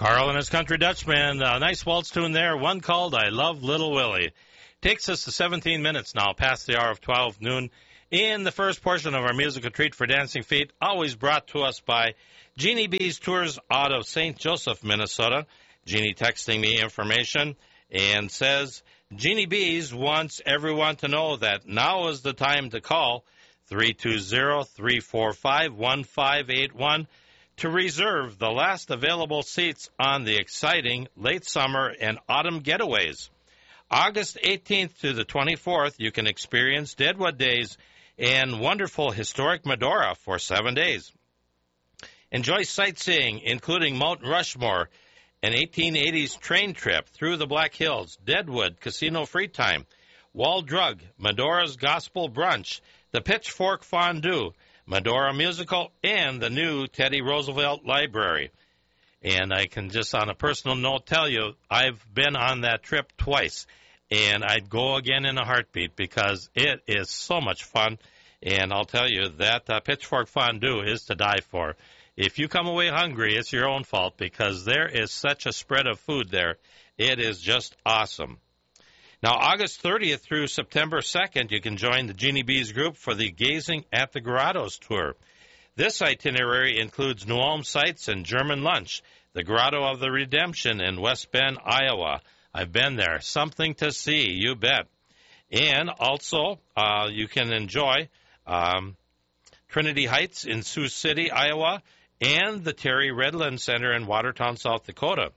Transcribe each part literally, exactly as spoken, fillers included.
Carl and his Country Dutchman, a nice waltz tune there, one called I Love Little Willie. Takes us to seventeen minutes now, past the hour of twelve noon, in the first portion of our musical treat for Dancing Feet, always brought to us by Jeannie B's Tours out of Saint Joseph, Minnesota. Jeannie texting me information and says, Jeannie B's wants everyone to know that now is the time to call three two zero, three four five, one five eight one to reserve the last available seats on the exciting late summer and autumn getaways. August eighteenth to the twenty-fourth, you can experience Deadwood Days and wonderful historic Medora for seven days. Enjoy sightseeing, including Mount Rushmore, an eighteen eighties train trip through the Black Hills, Deadwood Casino Free Time, Wall Drug, Medora's Gospel Brunch, the Pitchfork Fondue, Medora Musical, and the new Teddy Roosevelt Library. And I can just on a personal note tell you, I've been on that trip twice, and I'd go again in a heartbeat because it is so much fun. And I'll tell you, that uh, Pitchfork Fondue is to die for. If you come away hungry, it's your own fault because there is such a spread of food there. It is just awesome. Now, August thirtieth through September second, you can join the Jeannie B's group for the Gazing at the Grottos tour. This itinerary includes New Ulm sites and German lunch, the Grotto of the Redemption in West Bend, Iowa. I've been there. Something to see, you bet. And also, uh, you can enjoy um, Trinity Heights in Sioux City, Iowa, and the Terry Redland Center in Watertown, South Dakota.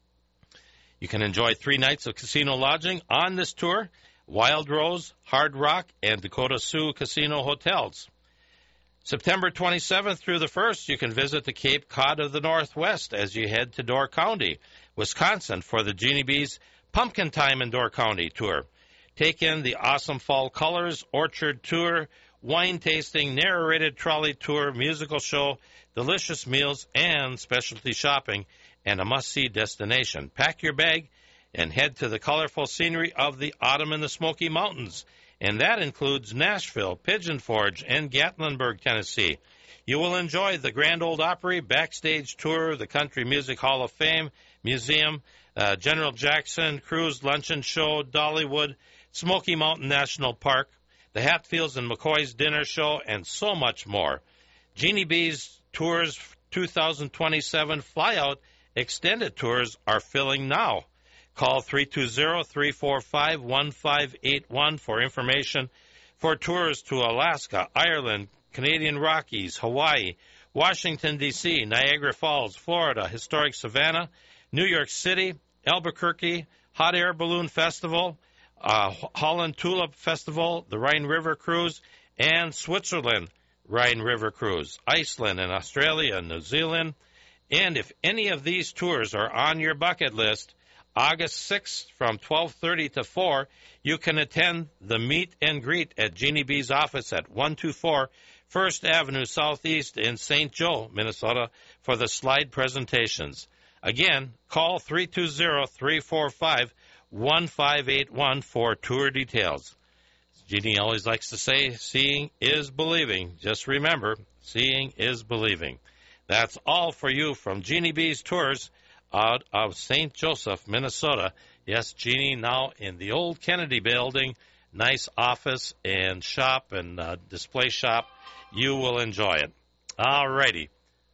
You can enjoy three nights of casino lodging on this tour, Wild Rose, Hard Rock, and Dakota Sioux Casino Hotels. September twenty-seventh through the first, you can visit the Cape Cod of the Northwest as you head to Door County, Wisconsin, for the Jeannie B's Pumpkin Time in Door County tour. Take in the awesome fall colors, orchard tour, wine tasting, narrated trolley tour, musical show, delicious meals, and specialty shopping, and a must-see destination. Pack your bag and head to the colorful scenery of the autumn in the Smoky Mountains, and that includes Nashville, Pigeon Forge, and Gatlinburg, Tennessee. You will enjoy the Grand Ole Opry, backstage tour, the Country Music Hall of Fame Museum, uh, General Jackson Cruise Luncheon Show, Dollywood, Smoky Mountain National Park, the Hatfields and McCoy's Dinner Show, and so much more. Jeannie B's Tours twenty twenty-seven Flyout Extended Tours are filling now. Call three two zero, three four five, one five eight one for information for tours to Alaska, Ireland, Canadian Rockies, Hawaii, Washington, D C, Niagara Falls, Florida, historic Savannah, New York City, Albuquerque, Hot Air Balloon Festival, uh, Holland Tulip Festival, the Rhine River Cruise, and Switzerland Rhine River Cruise, Iceland and Australia and New Zealand. And if any of these tours are on your bucket list, August sixth from twelve thirty to four, you can attend the meet and greet at Jeannie B's office at one twenty-four First Avenue Southeast in Saint Joe, Minnesota, for the slide presentations. Again, call three two zero, three four five, one five eight one for tour details. Jeannie always likes to say, seeing is believing. Just remember, seeing is believing. That's all for you from Jeannie B's Tours out of Saint Joseph, Minnesota. Yes, Jeannie now in the old Kennedy building. Nice office and shop and uh, display shop. You will enjoy it. All righty.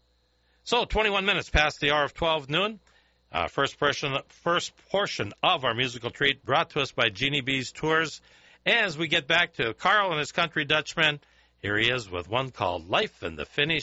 So twenty-one minutes past the hour of twelve noon. Uh, first, portion, first portion of our musical treat brought to us by Jeannie B's Tours. As we get back to Carl and his Country Dutchman, here he is with one called Life in the Finish.